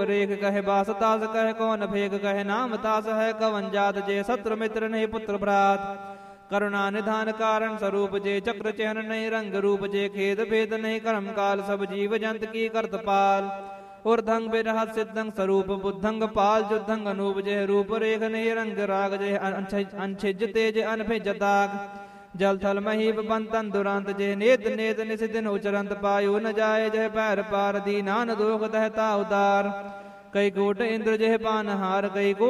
रेख कहे बास तास कहे कौन फेक कहे नाम तास है कवन जात जे शत्रु मित्र नहीं पुत्र भ्रात करुणा निधान कारण स्वरूप जे चक्र चहन नहीं रंग रूप जे खेद भेद नहीं कर्म काल सब जीव जंत की करतपाल ऊर्धंग बिरहत सिद्धंग स्वरूप बुद्धंग पाल जुद्धंग अनूप जे रूप रेख नहीं रंग राग जे अनछिज तेज अनभिज दाग जल थल महीप बंतन दुरंत जे नेत नेत निस दिन उचरंत पायु न जाए जह पैर पार दीनान दोख दहता उदार कई कोट इंद्र जह पान हार कई को